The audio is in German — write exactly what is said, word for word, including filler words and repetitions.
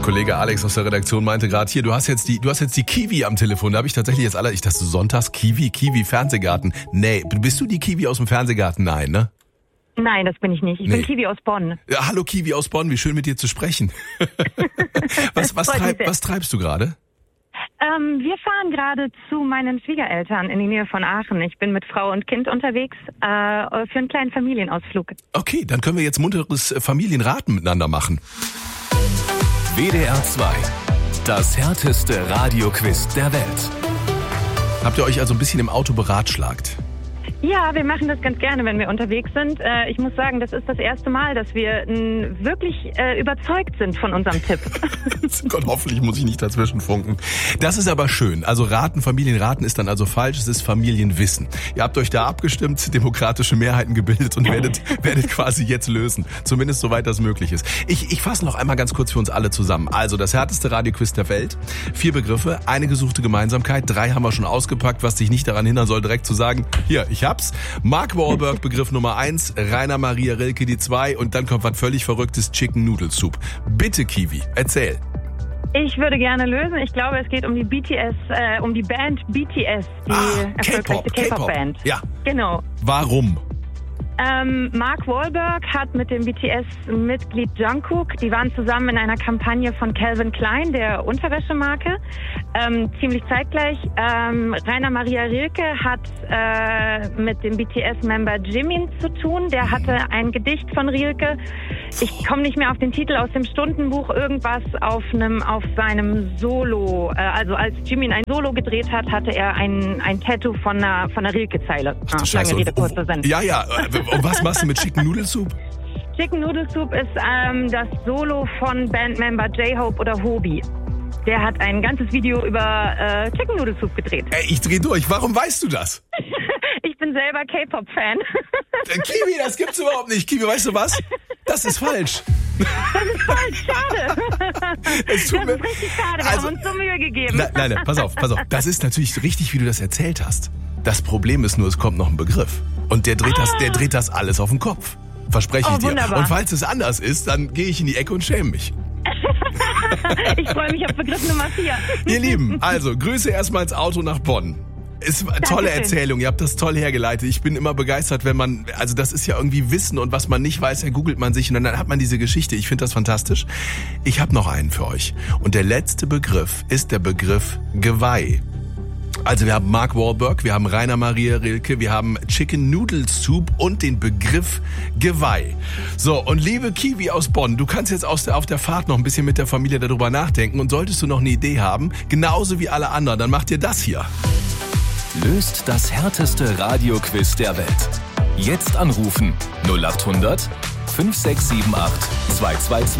Kollege Alex aus der Redaktion meinte gerade, hier, du hast jetzt die, du hast jetzt die Kiwi am Telefon. Da habe ich tatsächlich jetzt alle, ich dachte, sonntags Kiwi, Kiwi Fernsehgarten. Nee, bist du die Kiwi aus dem Fernsehgarten? Nein, ne? Nein, das bin ich nicht. Ich nee. bin Kiwi aus Bonn. Ja, hallo Kiwi aus Bonn, wie schön mit dir zu sprechen. was, was, treib, was treibst du gerade? Ähm, wir fahren gerade zu meinen Schwiegereltern in die Nähe von Aachen. Ich bin mit Frau und Kind unterwegs äh, für einen kleinen Familienausflug. Okay, dann können wir jetzt munteres Familienraten miteinander machen. W D R zwei, das härteste Radioquiz der Welt. Habt ihr euch also ein bisschen im Auto beratschlagt? Ja, wir machen das ganz gerne, wenn wir unterwegs sind. Äh, ich muss sagen, das ist das erste Mal, dass wir n, wirklich äh, überzeugt sind von unserem Tipp. Gott, hoffentlich muss ich nicht dazwischen funken. Das ist aber schön. Also Raten, Familienraten ist dann also falsch, es ist Familienwissen. Ihr habt euch da abgestimmt, demokratische Mehrheiten gebildet und werdet, werdet quasi jetzt lösen. Zumindest soweit das möglich ist. Ich, ich fasse noch einmal ganz kurz für uns alle zusammen. Also das härteste Radioquiz der Welt. Vier Begriffe, eine gesuchte Gemeinsamkeit. Drei haben wir schon ausgepackt, was dich nicht daran hindern soll, direkt zu sagen, hier, ich hab Mark Wahlberg, Begriff Nummer eins, Rainer Maria Rilke die zwei und dann kommt was völlig Verrücktes, Chicken Noodle Soup. Bitte, Kiwi, erzähl. Ich würde gerne lösen. Ich glaube, es geht um die B T S, äh, um die Band B T S, die ah, erfolgreichste K-Pop-Band. Ja. Genau. Warum? Ähm, Mark Wahlberg hat mit dem B T S-Mitglied Jungkook, die waren zusammen in einer Kampagne von Calvin Klein, der Unterwäschemarke, ähm, ziemlich zeitgleich. Ähm, Rainer Maria Rilke hat äh, mit dem B T S-Member Jimin zu tun. Der hatte ein Gedicht von Rilke. Ich komme nicht mehr auf den Titel aus dem Stundenbuch, irgendwas auf einem, auf seinem Solo. Äh, also als Jimin ein Solo gedreht hat, hatte er ein, ein Tattoo von einer, von einer Rilke-Zeile. Ach, lange Rede, kurzer Sinn. Ja, ja. Und was machst du mit Chicken Noodle Soup? Chicken Noodle Soup ist ähm, das Solo von Bandmember J-Hope oder Hobie. Der hat ein ganzes Video über äh, Chicken Noodle Soup gedreht. Ey, ich dreh durch. Warum weißt du das? Ich bin selber K-Pop-Fan. Kiwi, das gibt's überhaupt nicht. Kiwi, weißt du was? Das ist falsch. Das ist falsch, schade. Es tut das mir ist richtig schade, wir also, haben uns so Mühe gegeben. Nein, nein, pass auf, pass auf. Das ist natürlich richtig, wie du das erzählt hast. Das Problem ist nur, es kommt noch ein Begriff. Und der dreht, ah. das, der dreht das alles auf den Kopf. Verspreche ich oh, dir. Wunderbar. Und falls es anders ist, dann gehe ich in die Ecke und schäme mich. Ich freue mich auf Begriff Nummer vier. Ihr Lieben, also Grüße erstmal ins Auto nach Bonn. Ist eine tolle Erzählung, ihr habt das toll hergeleitet. Ich bin immer begeistert, wenn man, also das ist ja irgendwie Wissen und was man nicht weiß, dann googelt man sich und dann hat man diese Geschichte. Ich finde das fantastisch. Ich habe noch einen für euch. Und der letzte Begriff ist der Begriff Geweih. Also wir haben Mark Wahlberg, wir haben Rainer Maria Rilke, wir haben Chicken Noodle Soup und den Begriff Geweih. So, und liebe Kiwi aus Bonn, du kannst jetzt aus der, auf der Fahrt noch ein bisschen mit der Familie darüber nachdenken und solltest du noch eine Idee haben, genauso wie alle anderen, dann mach dir das hier. Löst das härteste Radioquiz der Welt. Jetzt anrufen null acht hundert fünf sechs sieben acht zwei zwei zwei.